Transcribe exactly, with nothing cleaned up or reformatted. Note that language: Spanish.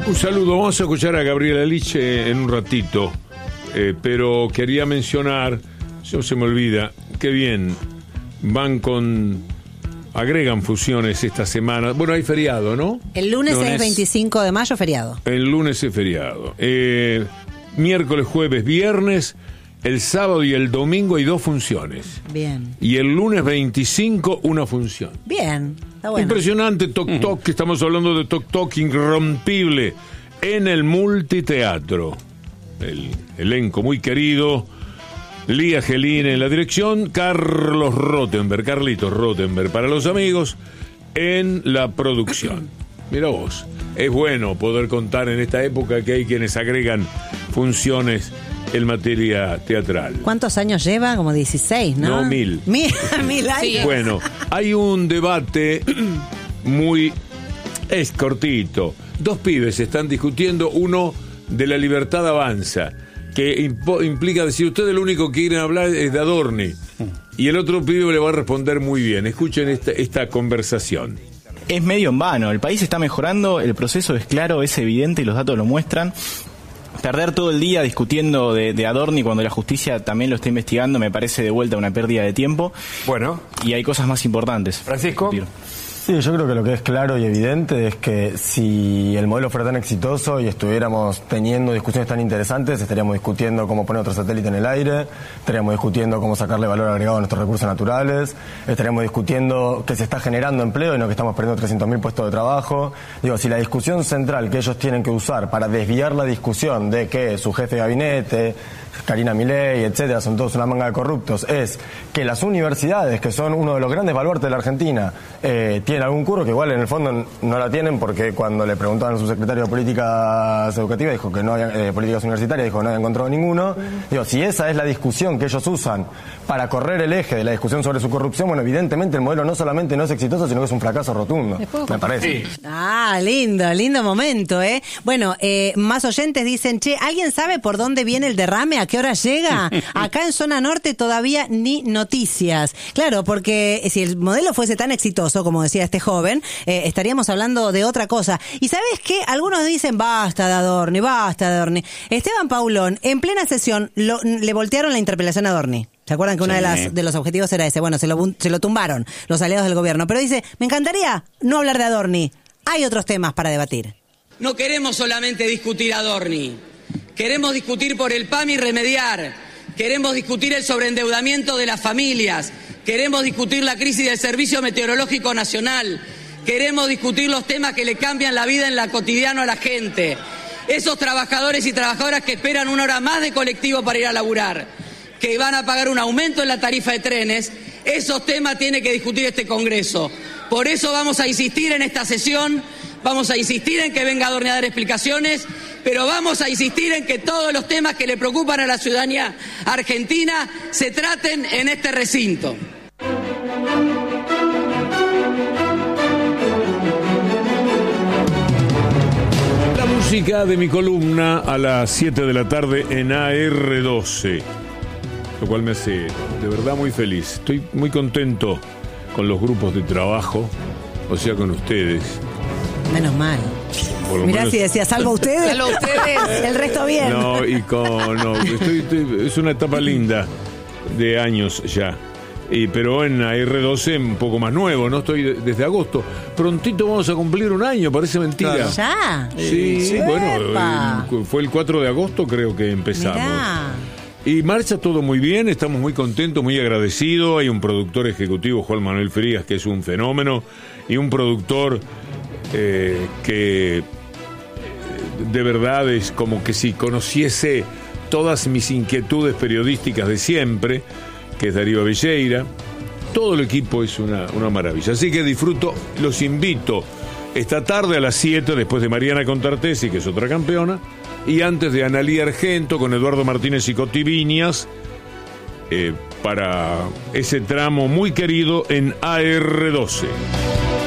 Un saludo, vamos a escuchar a Gabriela Liche en un ratito, eh, pero quería mencionar, no se me olvida, qué bien, van con, agregan fusiones esta semana, bueno, hay feriado, ¿no? El lunes, lunes es veinticinco de mayo, feriado. El lunes es feriado, eh, miércoles, jueves, viernes, el sábado y el domingo hay dos funciones. Bien. Y el lunes veinticinco una función. Bien, está bueno. Impresionante, Toc Toc, que estamos hablando de Toc Toc irrompible en el multiteatro. El elenco muy querido, Lía Gelín en la dirección, Carlos Rottenberg, Carlitos Rottenberg para los amigos en la producción. Mira vos, es bueno poder contar en esta época que hay quienes agregan funciones en materia teatral. ¿Cuántos años lleva? Como dieciséis, ¿no? No, mil. Mil, mil años. Sí. Bueno, hay un debate muy... es cortito. Dos pibes están discutiendo, uno de La Libertad Avanza, que impo- implica decir, ustedes lo único que quieren hablar es de Adorni. Y el otro pibe le va a responder muy bien. Escuchen esta, esta conversación. Es medio en vano, el país está mejorando, el proceso es claro, es evidente y los datos lo muestran. Perder todo el día discutiendo de, de Adorni cuando la justicia también lo está investigando me parece de vuelta una pérdida de tiempo. Bueno. Y hay cosas más importantes. Francisco. Sí, yo creo que lo que es claro y evidente es que si el modelo fuera tan exitoso y estuviéramos teniendo discusiones tan interesantes, estaríamos discutiendo cómo poner otro satélite en el aire, estaríamos discutiendo cómo sacarle valor agregado a nuestros recursos naturales, estaríamos discutiendo que se está generando empleo y no que estamos perdiendo trescientos mil puestos de trabajo. Digo, si la discusión central que ellos tienen que usar para desviar la discusión de que su jefe de gabinete, Karina Milei, etcétera, son todos una manga de corruptos, es que las universidades, que son uno de los grandes baluartes de la Argentina, eh, tienen algún curro, que igual en el fondo no la tienen, porque cuando le preguntaban a su secretario de Políticas Educativas, dijo que no había, eh, políticas universitarias, dijo que no había encontrado ninguno. Digo, si esa es la discusión que ellos usan para correr el eje de la discusión sobre su corrupción, bueno, evidentemente el modelo no solamente no es exitoso, sino que es un fracaso rotundo, me parece. Sí. Ah, lindo, lindo momento, ¿eh? Bueno, eh, más oyentes dicen, che, ¿alguien sabe por dónde viene el derrame? ¿A qué hora llega? Acá en zona norte todavía ni noticias. Claro, porque si el modelo fuese tan exitoso, como decía este joven, eh, estaríamos hablando de otra cosa. ¿Y sabes qué? Algunos dicen, basta de Adorni, basta de Adorni. Esteban Paulón, en plena sesión, lo, le voltearon la interpelación a Adorni. ¿Se acuerdan que uno de, las, de los objetivos era ese? Bueno, se lo, se lo tumbaron los aliados del gobierno. Pero dice, me encantaría no hablar de Adorni. Hay otros temas para debatir. No queremos solamente discutir Adorni. Queremos discutir por el P A M y remediar. Queremos discutir el sobreendeudamiento de las familias. Queremos discutir la crisis del Servicio Meteorológico Nacional. Queremos discutir los temas que le cambian la vida en la cotidiano a la gente. Esos trabajadores y trabajadoras que esperan una hora más de colectivo para ir a laburar, que van a pagar un aumento en la tarifa de trenes, esos temas tiene que discutir este Congreso. Por eso vamos a insistir en esta sesión, vamos a insistir en que venga Adorni a dar explicaciones, pero vamos a insistir en que todos los temas que le preocupan a la ciudadanía argentina se traten en este recinto. La música de mi columna a las siete de la tarde en A R doce. Lo cual me hace de verdad muy feliz. Estoy muy contento con los grupos de trabajo, o sea, con ustedes. Menos mal. Mirá, menos... si decía, salvo ustedes, salvo ustedes, el resto bien. No, y con... No, estoy, estoy, es una etapa linda de años ya. Y, pero en A R doce un poco más nuevo, ¿no? Estoy desde agosto. Prontito vamos a cumplir un año, parece mentira. Claro. ¿Ya? Sí, sí, bueno, eh, fue el cuatro de agosto creo que empezamos. Mirá. Y marcha todo muy bien, estamos muy contentos, muy agradecidos. Hay un productor ejecutivo, Juan Manuel Frías, que es un fenómeno, y un productor eh, que de verdad es como que si conociese todas mis inquietudes periodísticas de siempre, que es Darío Velleira. Todo el equipo es una, una maravilla. Así que disfruto, los invito esta tarde a las siete, después de Mariana Contartesi, que es otra campeona, y antes de Analía Argento con Eduardo Martínez y Coti Viñas, eh, para ese tramo muy querido en A R doce.